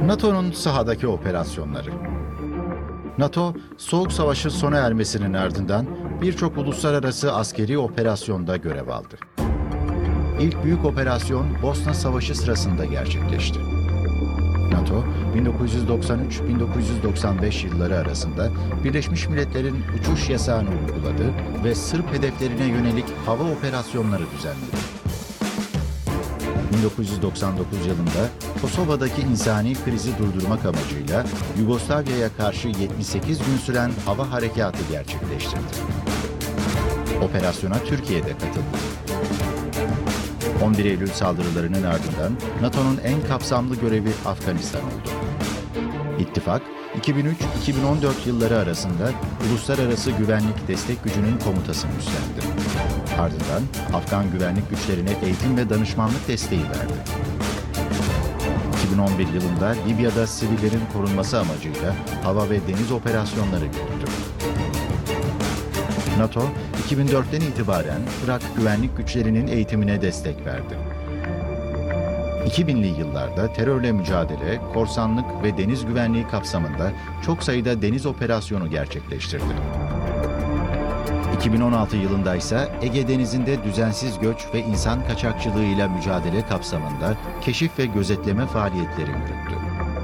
NATO'nun sahadaki operasyonları. NATO, Soğuk Savaş'ın sona ermesinin ardından birçok uluslararası askeri operasyonda görev aldı. İlk büyük operasyon Bosna Savaşı sırasında gerçekleşti. NATO, 1993-1995 yılları arasında Birleşmiş Milletler'in uçuş yasağını uyguladı ve Sırp hedeflerine yönelik hava operasyonları düzenledi. 1999 yılında Kosova'daki insani krizi durdurmak amacıyla Yugoslavya'ya karşı 78 gün süren hava harekatı gerçekleştirdi. Operasyona Türkiye de katıldı. 11 Eylül saldırılarının ardından NATO'nun en kapsamlı görevi Afganistan oldu. İttifak, 2003-2014 yılları arasında Uluslararası Güvenlik Destek Gücü'nün komutasını üstlendi. Ardından Afgan güvenlik güçlerine eğitim ve danışmanlık desteği verdi. 2011 yılında Libya'da sivillerin korunması amacıyla hava ve deniz operasyonları yürüttü. NATO, 2004'ten itibaren Irak güvenlik güçlerinin eğitimine destek verdi. 2000'li yıllarda terörle mücadele, korsanlık ve deniz güvenliği kapsamında çok sayıda deniz operasyonu gerçekleştirdi. 2016 yılında ise Ege Denizi'nde düzensiz göç ve insan kaçakçılığıyla mücadele kapsamında keşif ve gözetleme faaliyetleri yürüttü.